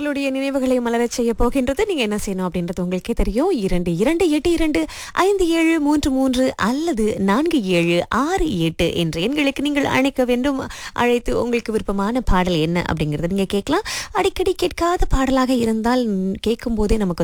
உங்களுடைய நினைவுகளை மலரச் செய்ய போகின்றது. நீங்க என்ன செய்யணும் அப்படின்றது உங்களுக்கே தெரியும். 2282 5733 அல்லது 4768 என்ற எண்களுக்கு நீங்கள் அழைக்க வேண்டும். அழைத்து உங்களுக்கு விருப்பமான பாடல் என்ன அப்படிங்கறத நீங்க கேட்கலாம். அடிக்கடி கேட்காத பாடலாக இருந்தால் கேட்கும் போதே நமக்கு